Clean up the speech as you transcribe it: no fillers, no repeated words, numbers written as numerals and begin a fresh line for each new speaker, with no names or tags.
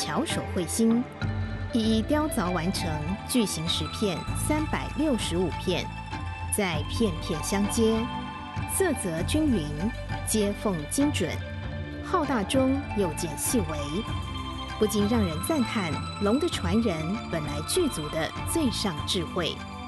巧手绘心，一一雕凿完成巨型石片365片，再片片相接，色泽均匀，接缝精准，浩大中又见细微，不禁让人赞叹龙的传人本来具足的最上智慧。